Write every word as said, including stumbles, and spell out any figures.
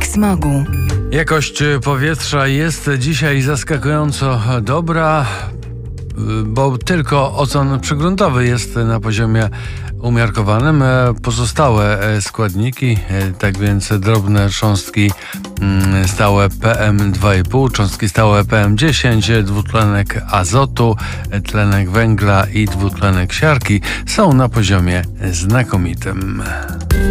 smogu. Jakość powietrza jest dzisiaj zaskakująco dobra, bo tylko ozon przygruntowy jest na poziomie umiarkowanym. Pozostałe składniki, tak więc drobne cząstki stałe P M dwa i pół, cząstki stałe P M dziesięć, dwutlenek azotu, tlenek węgla i dwutlenek siarki są na poziomie znakomitym.